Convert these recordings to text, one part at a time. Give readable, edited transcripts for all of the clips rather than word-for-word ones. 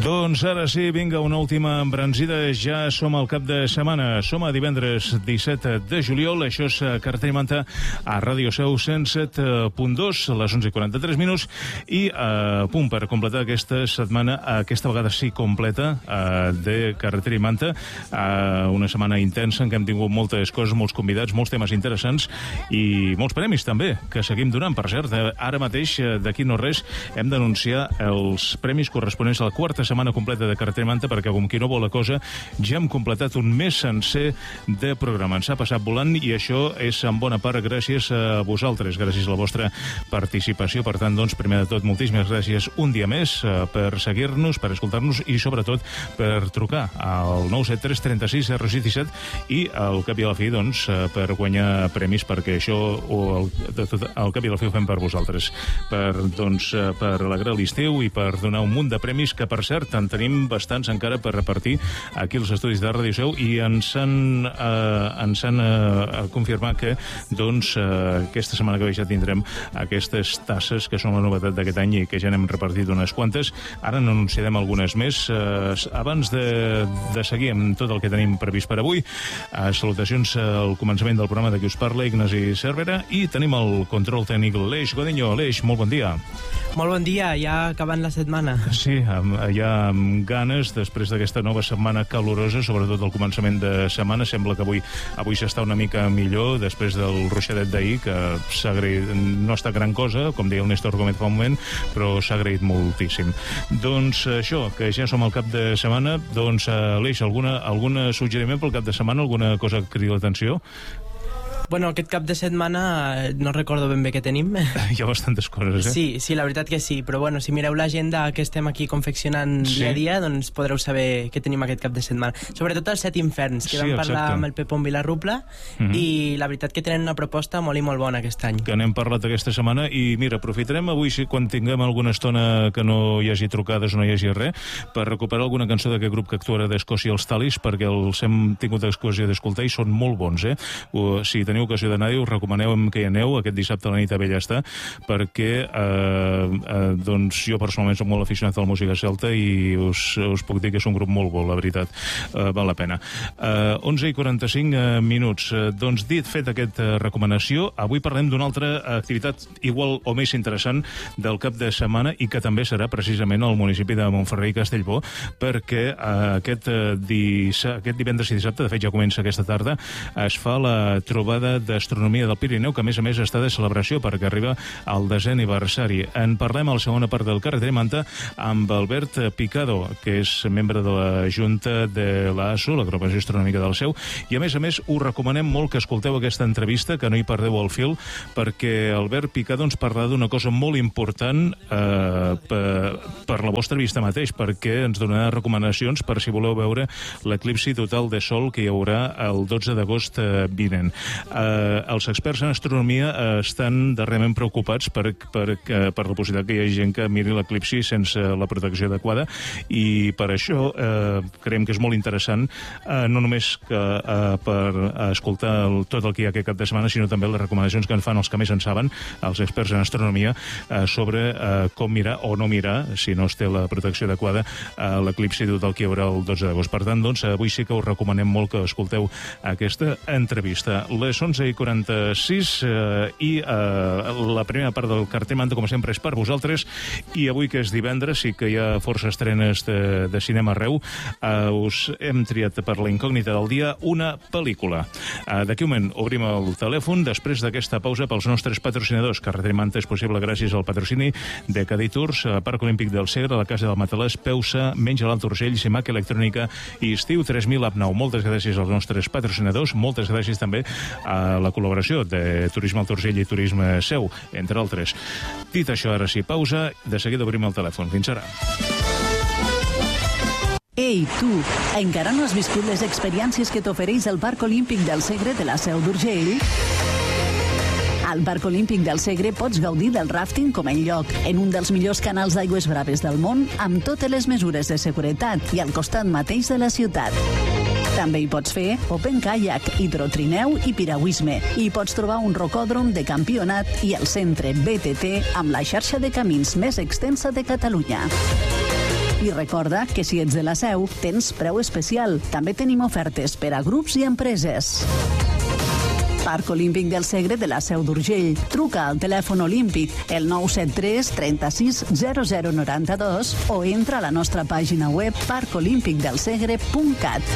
Doncs ara sí, vinga, una última embranzida. Ja som al cap de setmana. Som a divendres 17 de juliol. Això és Carretera i Manta a Ràdio Seu 107.2, a les 11:43 minuts. I a punt per completar aquesta setmana, aquesta vegada sí completa, de Carretera i Manta. Una setmana intensa en què hem tingut moltes coses, molts convidats, molts temes interessants i molts premis també, que seguim donant. Per cert, ara mateix, d'aquí no res, hem d'anunciar els premis corresponents a la quarta setmana completa de Carretera i Manta, perquè com qui no vol la cosa, ja hem completat un mes sencer de programa. Ens ha passat volant i això és en bona part gràcies a vosaltres, gràcies a la vostra participació. Per tant, doncs, primer de tot, moltíssimes gràcies un dia més per seguir-nos, per escoltar-nos i sobretot per trucar al 973 36 07 i al cap i a la fi, doncs, per guanyar premis, perquè això al cap i a la fi ho fem per vosaltres, per alegrar l'estiu i per donar un munt de premis que, per cert, en tenim bastants encara per repartir aquí als estudis de Ràdio Seu i ens han confirmat que, doncs, aquesta setmana que ve ja tindrem aquestes tasses que són la novetat d'aquest any i que ja n'hem repartit unes quantes. Ara n'anunciarem algunes més. Abans de seguir amb tot el que tenim previst per avui, salutacions al començament del programa de qui us parla, Ignasi Cervera, i tenim el control tècnic l'Aleix Godinho. Aleix, molt bon dia. Molt bon dia, ja acabant la setmana. Sí, ja amb ganes, després d'aquesta nova setmana calorosa, sobretot al començament de setmana. Sembla que avui s'està una mica millor, després del ruixadet d'ahir, que s'ha agraït, no està gran cosa, com deia el Néstor Gómez fa un moment, però s'ha agraït moltíssim. Doncs això, que ja som al cap de setmana, doncs, Aleix, algun suggeriment pel cap de setmana, alguna cosa que cridi l'atenció? Bueno, aquest cap de setmana no recordo ben bé què tenim. Hi ha bastantes coses, eh? Sí, la veritat que sí, però bueno, si mireu l'agenda que estem aquí confeccionant dia a dia, doncs podreu saber què tenim aquest cap de setmana. Sobretot els 7 inferns, que vam parlar amb el Pepón Vilarrupla, i la veritat que tenen una proposta molt i molt bona aquest any. Que n'hem parlat aquesta setmana, i mira, aprofitarem avui, quan tinguem alguna estona que no hi hagi trucades o no hi hagi res, per recuperar alguna cançó d'aquest grup que actuarà d'Escòcia, els Talis, perquè els hem tingut l'exclusió d'escoltar i són molt bons, eh? Si teniu ocasió d'anar-hi, us recomanem que hi aneu aquest dissabte a la nit a Bellestar, perquè doncs jo personalment soc molt aficionat a la música celta i us puc dir que és un grup molt bo, la veritat, val la pena. 11:45 minuts. Doncs dit, fet aquesta recomanació, avui parlem d'una altra activitat igual o més interessant del cap de setmana i que també serà precisament al municipi de Montferrer i Castellbò, perquè aquest divendres i dissabte, de fet ja comença aquesta tarda, es fa la trobada d'Astronomia del Pirineu, que a més està de celebració perquè arriba al 10è aniversari. En parlem a la segona part del Carretera i Manta amb Albert Picado, que és membre de la Junta de l'ASO, l'Agrupació Astronòmica del Seu, i a més us recomanem molt que escolteu aquesta entrevista, que no hi perdeu el fil, perquè Albert Picado ens parlarà d'una cosa molt important per la vostra vista mateix, perquè ens donarà recomanacions per si voleu veure l'eclipsi total de Sol que hi haurà el 12 d'agost vinent. Els experts en astronomia estan darrerament preocupats per la possibilitat que hi hagi gent que miri l'eclipsi sense la protecció adequada, i per això creiem que és molt interessant no només per escoltar tot el que hi ha aquest cap de setmana, sinó també les recomanacions que ens fan els que més en saben, els experts en astronomia, sobre com mirar o no mirar, si no es té la protecció adequada, l'eclipsi total que hi haurà el 12 d'agost. Per tant, doncs, avui sí que us recomanem molt que escolteu aquesta entrevista. Les 11:46 i la primera part del Carretera i Manta, com sempre, és per vosaltres, i avui, que és divendres, sí que hi ha força estrenes de cinema arreu. Us hem triat per la incògnita del dia una pel·lícula. D'aquí un moment obrim el telèfon, després d'aquesta pausa, pels nostres patrocinadors. Carretera i Manta és possible gràcies al patrocini de Cadí Tours, Parc Olímpic del Segre, la Casa del Matalàs, Peusa, Menja l'Alt Urgell, Simac Electrònica i Estiu 3000 Apnau. Moltes gràcies als nostres patrocinadors, moltes gràcies també a la col·laboració de Turisme Alt Urgell i Turisme Seu, entre altres. Dit això, ara sí, pausa, de seguida obrim el telèfon. Fins ara. Ei, tu, encara no has viscut les experiències que t'ofereix el Parc Olímpic del Segre de la Seu d'Urgell? Al Parc Olímpic del Segre pots gaudir del ràfting com enlloc, en un dels millors canals d'aigües braves del món, amb totes les mesures de seguretat i al costat mateix de la ciutat. També hi pots fer open kayak, hidrotrineu i piragüisme. I pots trobar un rocòdrom de campionat i el centre BTT amb la xarxa de camins més extensa de Catalunya. I recorda que si ets de la Seu, tens preu especial. També tenim ofertes per a grups i empreses. Parc Olímpic del Segre de la Seu d'Urgell. Truca al telèfon olímpic el 973 36 0092 o entra a la nostra pàgina web parcolimpicdelsegre.cat.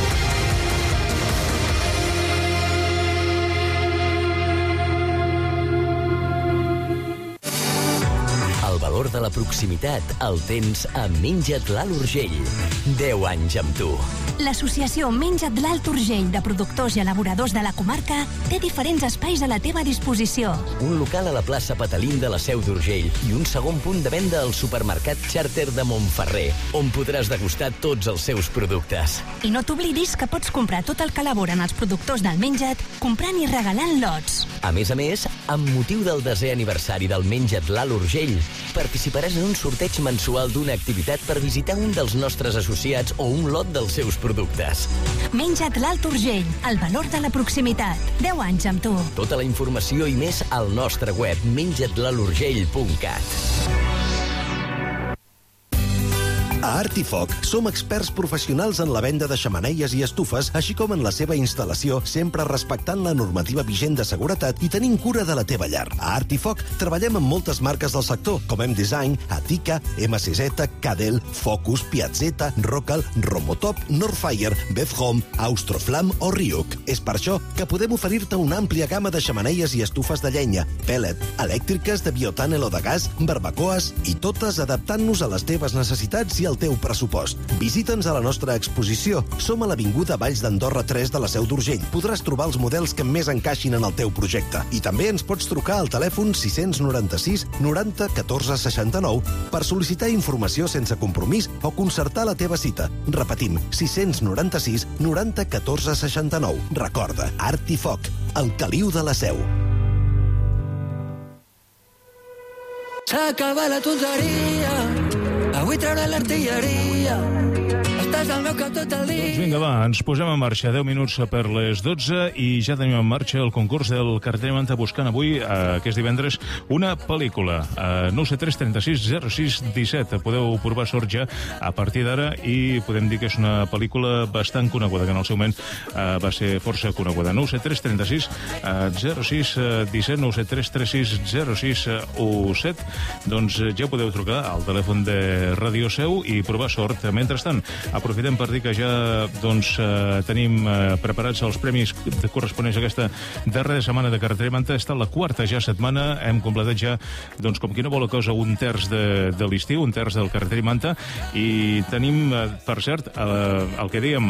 El valor de la proximitat el tens a Menja't l'Alt Urgell. 10 anys amb tu. L'associació Menja't l'Alt Urgell de productors i elaboradors de la comarca té diferents espais a la teva disposició. Un local a la plaça Patalín de la Seu d'Urgell i un segon punt de venda al supermercat Charter de Montferrer, on podràs degustar tots els seus productes. I no t'oblidis que pots comprar tot el que elaboren els productors del Menja't comprant i regalant lots. A més, amb motiu del 10è aniversari del Menja't l'Alt Urgell, participaràs en un sorteig mensual d'una activitat per visitar un dels nostres associats o un lot dels seus productes. Menja't l'Alt Urgell, el valor de la proximitat. 10 anys amb tu. Tota la informació i més al nostre web menjatlalturgell.cat. A Artifoc som experts professionals en la venda de xemeneies i estufes, així com en la seva instal·lació, sempre respectant la normativa vigent de seguretat i tenint cura de la teva llar. A Artifoc treballem amb moltes marques del sector, com M-Design, Atica, MCZ, Cadel, Focus, Piazzetta, Rocal, Romotop, Northfire, Bethome, Austroflam o Ryuk. És per això que podem oferir-te una àmplia gamma de xemeneies i estufes de llenya, pellet, elèctriques de biotànel o de gas, barbacoes i totes adaptant-nos a les teves necessitats i al teu pressupost. Visita'ns a la nostra exposició. Som a l'Avinguda Valls d'Andorra 3 de la Seu d'Urgell. Podràs trobar els models que més encaixin en el teu projecte. I també ens pots trucar al telèfon 696 90 14 69 per sol·licitar informació sense compromís o concertar la teva cita. Repetim, 696 90 14 69. Recorda, Artifoc, el caliu de la Seu. S'acaba la tonteria, avui trauré l'artilleria. Estàs al meu cap tot el dia. Doncs vinga, va, ens posem en marxa. 10 minuts per les 12 i ja tenim en marxa el concurs del cartell Manta buscant avui, que és divendres, una pel·lícula. 973 36 06 17. Podeu provar sort ja a partir d'ara i podem dir que és una pel·lícula bastant coneguda, que en el seu moment va ser força coneguda. 973 36 06 17, 973 36 06 17. Doncs ja podeu trucar al telèfon de Ràdio Seu i provar sort. Mentrestant, aprofitem per dir que ja tenim preparats els premis corresponents a aquesta darrera setmana de Carretera Manta. Ha estat la quarta ja setmana. Hem completat ja, com qui no vol la cosa, un terç de l'estiu, un terç del Carretera Manta, i tenim, per cert, el que dèiem,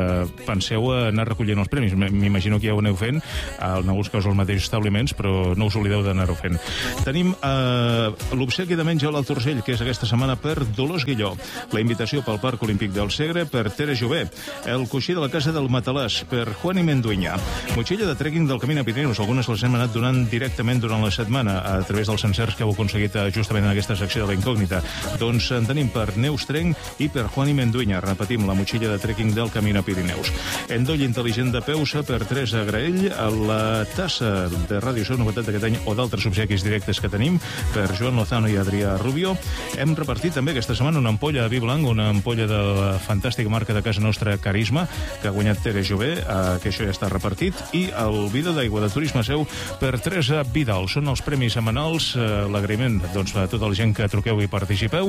penseu a anar recollint els premis. M'imagino que ja ho aneu fent, en alguns casos als mateixos establiments, però no us oblideu d'anar-ho fent. Tenim l'obsequi de menjar a l'Alt Urgell, que és aquesta setmana per Dolors Guilló, la invitació pel Parc Olímpic del Segre per Tere Jové, el coixí de la Casa del Matalàs per Juan i Menduinya, motxilla de trekking del Camí a Pirineus. Algunes les hem anat donant directament durant la setmana a través dels encerts que heu aconseguit justament en aquesta secció de la incògnita. Doncs en tenim per Neus Trenc i per Juan i Menduinya. Repetim, la motxilla de trekking del Camí a Pirineus. Endoll intel·ligent de Peusa per Teresa Graell, la tassa de Ràdio Seu, novetat d'aquest any, o d'altres obsequis directes que tenim per Joan Lozano i Adrià Rubio. Hem repartit també aquesta setmana una ampolla de vi blanc, una ampolla de la fantàstica marca de casa nostra Carisma, que ha guanyat Tere Jové, que això ja està repartit, i el vidre d'aigua de Turisme Seu per Teresa Vidal. Són els premis setmanals, l'agraïment a tota la gent que truqueu i participeu,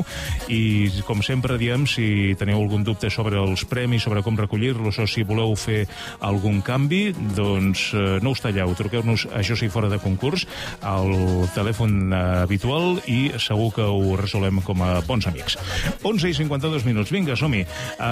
i com sempre diem, si teniu algun dubte sobre els premis, sobre com recollir-los, o si voleu fer algun canvi, doncs no us talleu, truqueu-nos, això sí, fora de concurs, al telèfon habitual, i segur que ho resolem com a bons amics. 11 i 52 minuts, vinga, som-hi.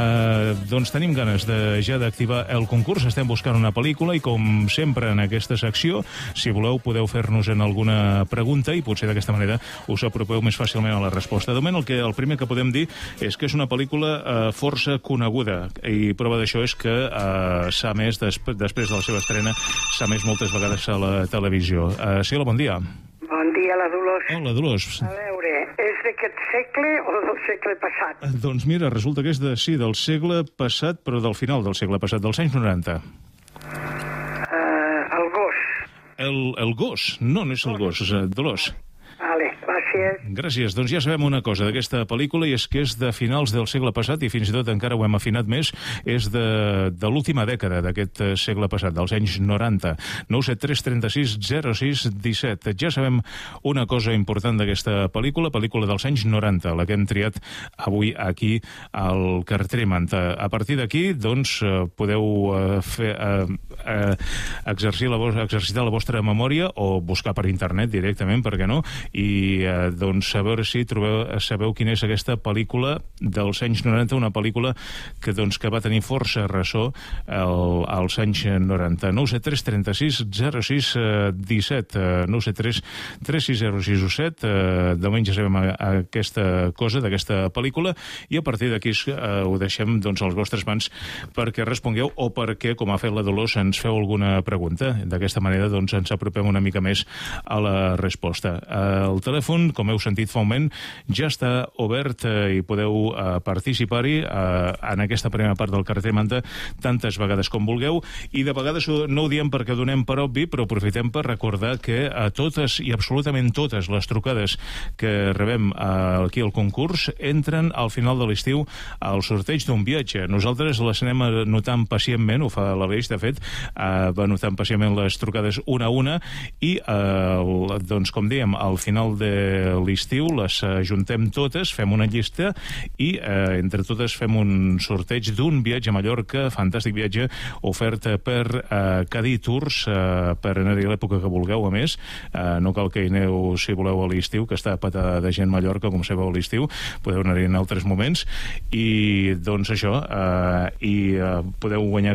Doncs tenim ganes ja d'activar el concurs. Estem buscant una pel·lícula i, com sempre en aquesta secció, si voleu podeu fer-nos en alguna pregunta i potser d'aquesta manera us apropeu més fàcilment a la resposta. De moment el primer que podem dir és que és una pel·lícula força coneguda, i prova d'això és que s'ha emès, després de la seva estrena, s'ha emès moltes vegades a la televisió. Sí, hola, bon dia. Bon dia, la Dolors. Hola, Dolors. A veure, és d'aquest segle o del segle passat? Doncs mira, resulta que és del segle passat, però del final del segle passat, dels anys 90. El gos. El gos? No, no és el gos, és Dolors. Vale, va Gràcies. Gràcies. Doncs ja sabem una cosa d'aquesta pel·lícula, i és que és de finals del segle passat, i fins i tot encara ho hem afinat més, és de l'última dècada d'aquest segle passat, dels anys 90. 973 36 06 17. Ja sabem una cosa important d'aquesta pel·lícula dels anys 90, la que hem triat avui aquí al carrer Manta. A partir d'aquí, doncs, podeu exercitar la vostra memòria o buscar per internet directament, per què no? I doncs a veure si sabeu quina és aquesta pel·lícula dels anys 90, una pel·lícula que va tenir força ressò als anys 90. 973 36 06 17. 973 36 06 17. De moment ja sabem aquesta cosa d'aquesta pel·lícula, i a partir d'aquí ho deixem doncs als vostres mans perquè respongueu, o perquè, com ha fet la Dolors, ens feu alguna pregunta. D'aquesta manera doncs ens apropem una mica més a la resposta. El telèfon, com heu sentit fa un moment, ja està obert i podeu participar-hi en aquesta primera part del carrer Manta tantes vegades com vulgueu, i de vegades no ho diem perquè ho donem per obvi, però aprofitem per recordar que a totes i absolutament totes les trucades que rebem aquí al concurs entren al final de l'estiu al sorteig d'un viatge. Nosaltres les anem anotant pacientment, ho fa l'Aleix, de fet, va anotant pacientment les trucades una a una, i doncs, com dèiem, al final de l'estiu les ajuntem totes, fem una llista, i entre totes fem un sorteig d'un viatge a Mallorca, fantàstic viatge, ofert per Cadí Tours, per anar-hi a l'època que vulgueu, a més. No cal que hi aneu, si voleu, a l'estiu, que està patada de gent Mallorca, com sabeu, a l'estiu. Podeu anar-hi en altres moments, i doncs això, podeu guanyar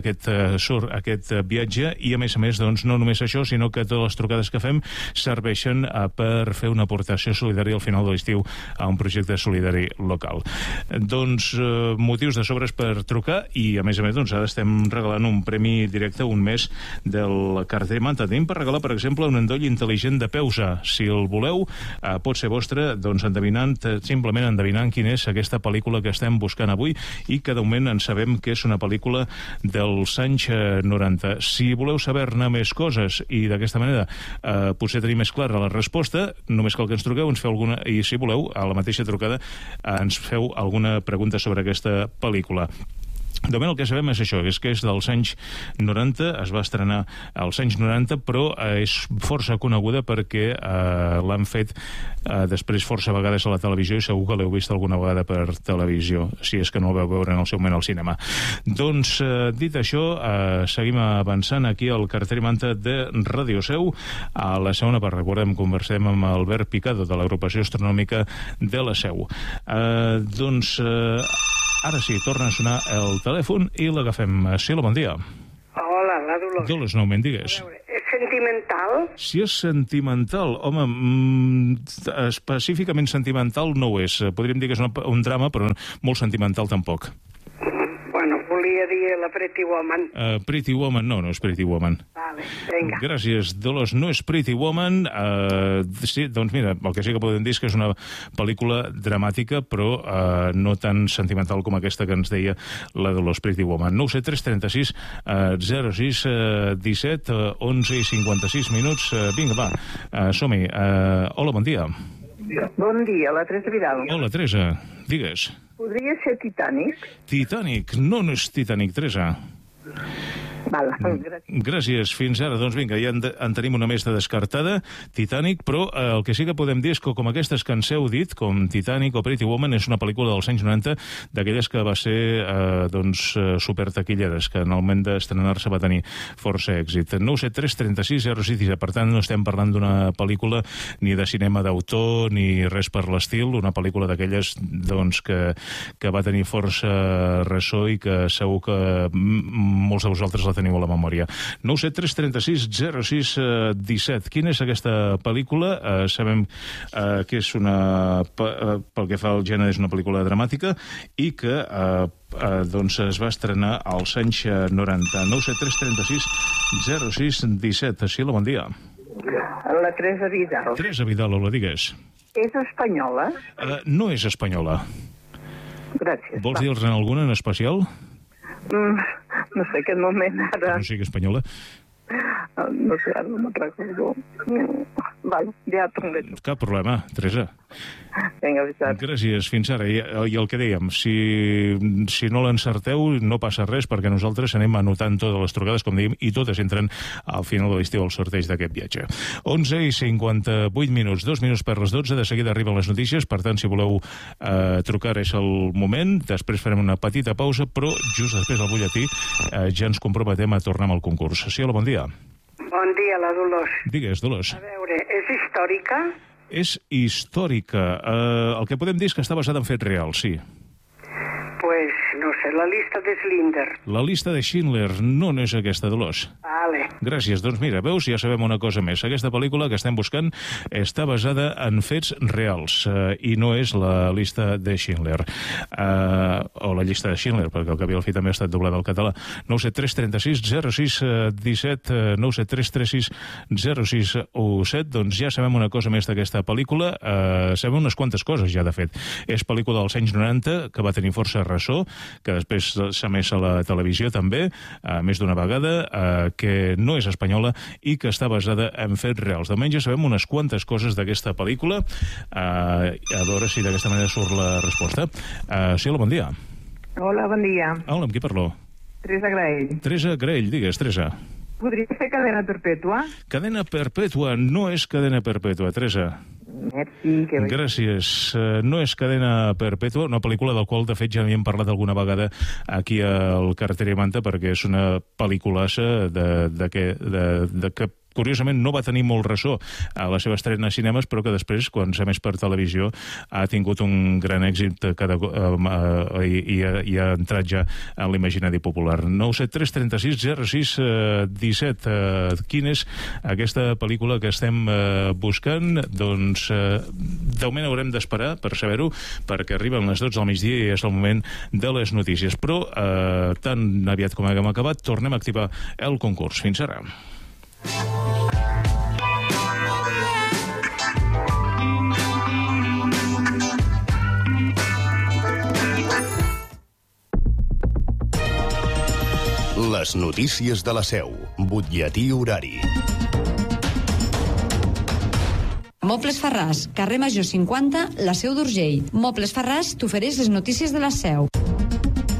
aquest viatge, i a més, doncs, no només això, sinó que totes les trucades que fem serveixen per fer una aportació solidària al final de l'estiu a un projecte solidari local. Doncs motius de sobres per trucar, i a més, doncs, ara estem regalant un premi directe, un mes del carrer Manta. Tenim per regalar, per exemple, un endoll intel·ligent de Peusa. Si el voleu, pot ser vostre, doncs, simplement endevinant quina és aquesta pel·lícula que estem buscant avui, i que de moment en sabem que és una pel·lícula dels anys 90. Si voleu saber-ne més coses i d'aquesta manera potser tenir més clara la resposta, només cal que ens truqueu, ens feu alguna, i si voleu, a la mateixa trucada ens feu alguna pregunta sobre aquesta pel·lícula. De moment el que sabem és això, és que és dels anys 90, es va estrenar als anys 90, però és força coneguda perquè l'han fet després força vegades a la televisió, i segur que l'heu vist alguna vegada per televisió, si és que no el vau veure en el seu moment al cinema. Doncs, dit això, seguim avançant aquí al carrer Manta de Ràdio Seu. A la segona part, recordem, conversem amb Albert Picado, de l'Agrupació Astronòmica de la Seu. Doncs... ara sí, torna a sonar el telèfon i l'agafem. Sí, bon dia. Hola, la Dolors. Dolors, no me'n digues. És sentimental? Si és sentimental, home, específicament sentimental no ho és. Podríem dir que és un drama, però molt sentimental tampoc. Bueno, volia dir la Pretty Woman. Pretty Woman, no és Pretty Woman. Vale, vinga. Gràcies, Dolors. No és Pretty Woman. Sí, doncs mira, el que sí que podem dir és que és una pel·lícula dramàtica, però no tan sentimental com aquesta que ens deia la Dolors, Pretty Woman. 973 36 06 17, 11 i 56 minuts. Vinga, va, som-hi. Hola, bon dia. Bon dia, la Teresa Vidal. Hola, Teresa, digues. Podria ser Titanic? Titanic, no és Titanic, Teresa. Val, gràcies. Gràcies, fins ara. Doncs vinga, ja en tenim una més de descartada, Titanic, però el que sí que podem dir és que com aquestes que ens heu dit, com Titanic o Pretty Woman, és una pel·lícula dels anys 90, d'aquelles que va ser supertaquilleres, que en el moment d'estrenar-se va tenir força èxit. 973 36 06. Per tant, no estem parlant d'una pel·lícula ni de cinema d'autor ni res per l'estil, una pel·lícula d'aquelles doncs, que va tenir força ressò i que segur que molts de vosaltres la teniu a la memòria. 973 36 06 17. Quina és aquesta pel·lícula? Sabem que és pel que fa al gènere, és una pel·lícula dramàtica i que doncs es va estrenar als anys 90. 973 36 06 17. Sí, bon dia. La Teresa Vidal. Teresa Vidal, la digues. És espanyola? No és espanyola. Gràcies. Vols dir-nos alguna en especial? No sé, aquest moment ara... No sigui espanyola? No sé, ara no me'n recordo. Val, ja tornaré. Cap problema, Teresa. Vinga, avisat. Gràcies, fins ara. I el que dèiem, si no l'encerteu, no passa res, perquè nosaltres anem anotant totes les trucades, com dèiem, i totes entren al final de l'estiu al sorteig d'aquest viatge. 11:58 minuts, 2 minuts per les 12, de seguida arriben les notícies, per tant, si voleu trucar és el moment, després farem una petita pausa, però just després del butlletí ja ens comprometem a tornar amb el concurs. Sí, hola, bon dia. Bon dia, la Dolors. Digues, Dolors. A veure, és històrica? És històrica. El que podem dir és que està basada en fets reals, sí. Pues, no sé, la llista de Schindler. La llista de Schindler no és aquesta, Dolors. Vale. Gràcies. Doncs mira, veus, ja sabem una cosa més. Aquesta pel·lícula que estem buscant està basada en fets reals i no és la llista de Schindler. O la llista de Schindler, perquè el que havia al fi també ha estat doblada al català. 97336 06 17 97336 06 17. Doncs ja sabem una cosa més d'aquesta pel·lícula. Sabem unes quantes coses ja, de fet. És pel·lícula dels anys 90, que va tenir força ressò, que després s'ha emès a la televisió també, més d'una vegada, que no és espanyola i que està basada en fets reals. Diumenge sabem unes quantes coses d'aquesta pel·lícula. A veure si d'aquesta manera surt la resposta. Sí, hola, bon dia. Hola, bon dia. Hola, amb qui parlo? Teresa Graell. Teresa Graell, digues, Teresa. Podria ser cadena perpètua? Cadena perpètua, no és cadena perpètua, Teresa. Merci. Gràcies. No és cadena perpètua, una pel·lícula del qual, de fet, ja n'havíem parlat alguna vegada aquí al Carretera i Manta, perquè és una pel·lículassa que curiosament no va tenir molt ressò a la seva estrena a cinemes, però que després, quan s'ha emès per televisió, ha tingut un gran èxit i ha entrat ja en l'imaginari popular. 97336 06 17. Quina és aquesta pel·lícula que estem buscant? Doncs de moment haurem d'esperar per saber-ho, perquè arriben les 12 del migdia i és el moment de les notícies. Però tan aviat com haguem acabat, tornem a activar el concurs. Fins ara. Les notícies de la Seu. Butlletí horari. Mobles Ferràs, carrer Major 50, la Seu d'Urgell. Mobles Ferràs t'ofereix les notícies de la Seu.